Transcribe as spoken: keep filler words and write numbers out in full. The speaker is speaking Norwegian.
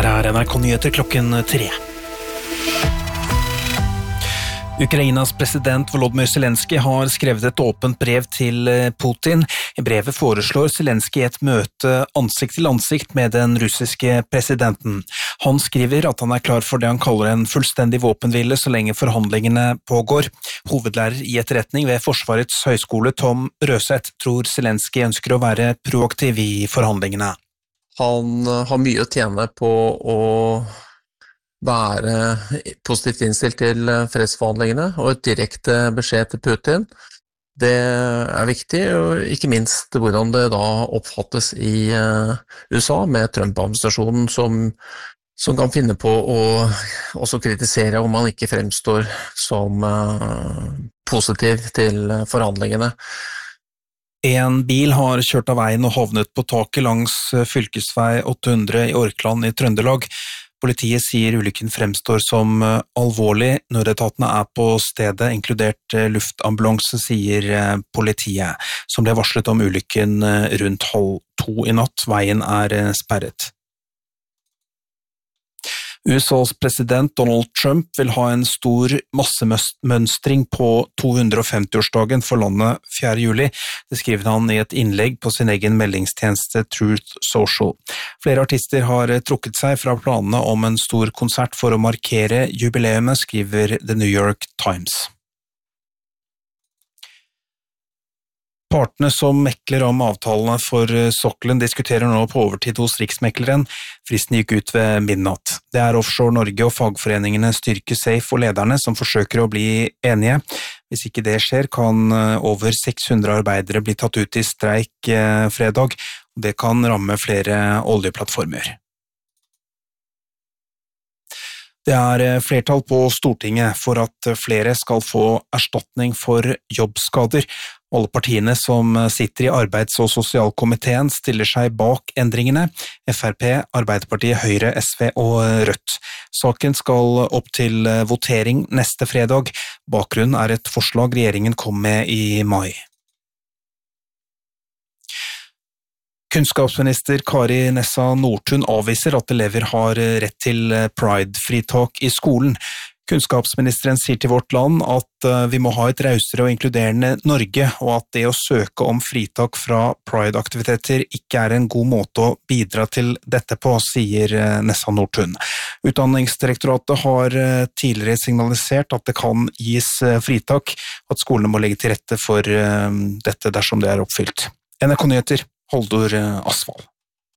Her er N R K-nyheter klokken tre. Ukrainas president Volodymyr Zelensky har skrevet et åpent brev til Putin. I brevet foreslår Zelensky et møte ansikt til ansikt med den russiske presidenten. Han skriver at han er klar for det han kaller en fullstendig våpenhvile så lenge forhandlingene pågår. Hovedlærer i etterretning ved Forsvarets høyskole Tom Røseth tror Zelensky ønsker å være proaktiv i forhandlingene. Han har mye å tjene på å være positivt innstilt til fredsforhandlingene, og et direkte beskjed til Putin. Det er viktig, og ikke minst hvordan det da oppfattes i U S A med Trump-administrasjonen som, som kan finne på å også kritisere om man ikke fremstår som positiv til forhandlingene. En bil har kjørt av veien og havnet på taket langs fylkesvei åtte hundre i Orkland i Trøndelag. Politiet sier ulykken fremstår som alvorlig. Nødetatene er på stedet, inkludert luftambulanse, sier politiet, som ble varslet om ulykken rundt halv to i natt. Veien er sperret. U S A's president Donald Trump vil ha en stor massemønstring på to hundre femti-årsdagen for landet fjerde juli. Det skriver han i et innlegg på sin egen meldingstjeneste Truth Social. Flere artister har trukket seg fra planene om en stor konsert for å markere jubileumet, skriver The New York Times. Partene som mekler om avtalene for sokkelen diskuterer nå på overtid hos Riksmekleren. Fristen gikk ut ved midnatt. Det er Offshore Norge og fagforeningene Styrke Safe og lederne som forsøker å bli enige. Hvis ikke det skjer, kan over seks hundre arbeidere bli tatt ut i streik fredag. Det kan ramme flere oljeplattformer. Det er flertall på Stortinget for at flere skal få erstatning for jobbskader. Alle partiene som sitter i arbeids- og sosialkomiteen stiller seg bak endringene. F R P, Arbeiderpartiet, Høyre, S V og Rødt. Saken skal opp til votering neste fredag. Bakgrunnen er et forslag regjeringen kom med i mai. Kunnskapsminister Kari Nessa Nordtun avviser at elever har rett til Pride-fritak i skolen. Kunnskapsministeren sier til Vårt Land at vi må ha et rausere og inkluderende Norge, og at det å søke om fritak fra Pride-aktiviteter ikke er en god måte å bidra til dette på, sier Nessa Nordtun. Utdanningsdirektoratet har tidligere signalisert at det kan gis fritak, og at skolene må legge til rette for dette dersom det er oppfylt. N R K-nyheter, Holdor Asvald.